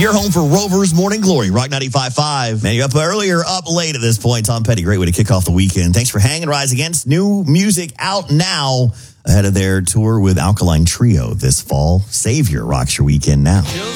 You're home for Rover's Morning Glory, Rock 95.5. Man, you're up early or up late at this point. Tom Petty, great way to kick off the weekend. Thanks for hanging. Rise Against. New music out now ahead of their tour with Alkaline Trio this fall. Savior rocks your weekend now.